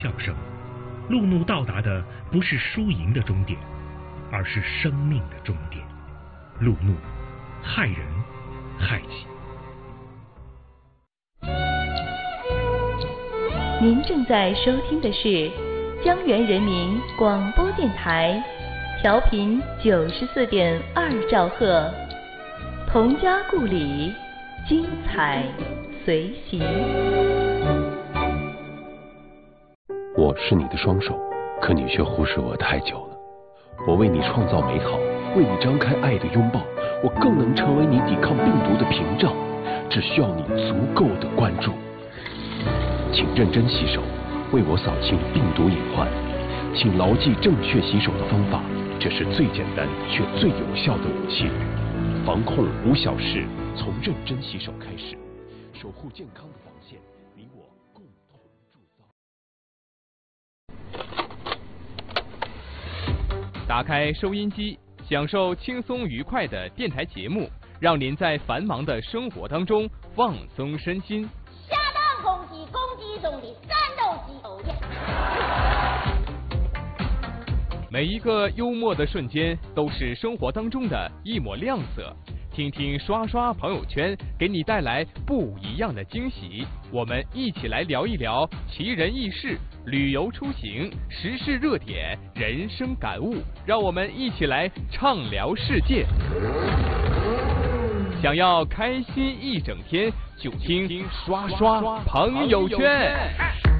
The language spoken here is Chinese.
笑声。路怒到达的不是输赢的终点，而是生命的终点。路怒，害人害己。 您正在收听的是江源人民广播电台，调频94.2兆赫，童家故里，精彩随行。 我是你的双手，可你却忽视我太久了。我为你创造美好，为你张开爱的拥抱，我更能成为你抵抗病毒的屏障，只需要你足够的关注。请认真洗手，为我扫清病毒隐患。请牢记正确洗手的方法，这是最简单却最有效的武器。防控无小事，从认真洗手开始，守护健康的防线，你我共同铸造。打开收音机，享受轻松愉快的电台节目，让您在繁忙的生活当中放松身心。 下当攻击中的战斗机偶像。 每一个幽默的瞬间都是生活当中的一抹亮色。听听刷刷朋友圈，给你带来不一样的惊喜。我们一起来聊一聊奇人异事、旅游出行、时事热点、人生感悟，让我们一起来畅聊世界。想要开心一整天，就听刷刷朋友圈。